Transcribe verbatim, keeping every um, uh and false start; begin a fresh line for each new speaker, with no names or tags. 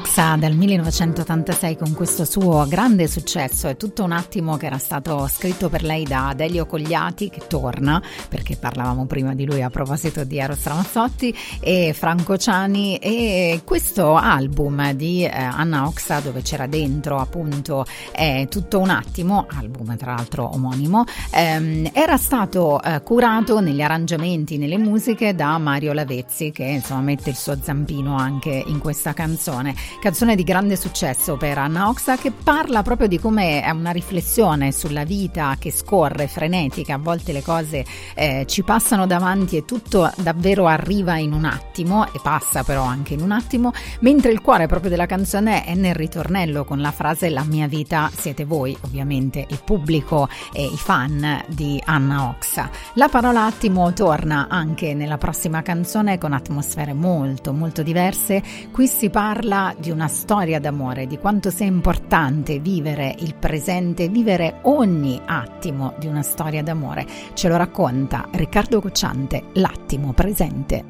Oxa dal millenovecentottantasei con questo suo grande successo. È tutto un attimo che era stato scritto per lei da Delio Cogliati, che torna perché parlavamo prima di lui a proposito di Eros Ramazzotti e Franco Ciani, e questo album di eh, Anna Oxa, dove c'era dentro appunto eh, tutto un attimo, album tra l'altro omonimo, ehm, era stato eh, curato negli arrangiamenti, nelle musiche da Mario Lavezzi, che insomma mette il suo zampino anche in questa canzone. Canzone di grande successo per Anna Oxa, che parla proprio di come è una riflessione sulla vita che scorre, frenetica, a volte le cose eh, ci passano davanti e tutto davvero arriva in un attimo, e passa però anche in un attimo, mentre il cuore proprio della canzone è nel ritornello con la frase "la mia vita siete voi", ovviamente il pubblico e i fan di Anna Oxa. La parola attimo torna anche nella prossima canzone con atmosfere molto molto diverse. Qui si parla di una storia d'amore, di quanto sia importante vivere il presente, vivere ogni attimo di una storia d'amore. Ce lo racconta Riccardo Cocciante, L'attimo presente.